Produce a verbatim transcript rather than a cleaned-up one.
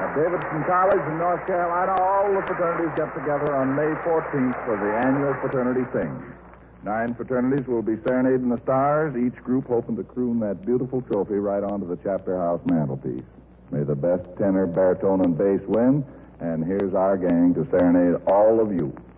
Davidson College in North Carolina, all the fraternities get together on May fourteenth for the annual fraternity sing. Nine fraternities will be serenading the stars, each group hoping to croon that beautiful trophy right onto the chapter house mantelpiece. May the best tenor, baritone, and bass win, and here's our gang to serenade all of you.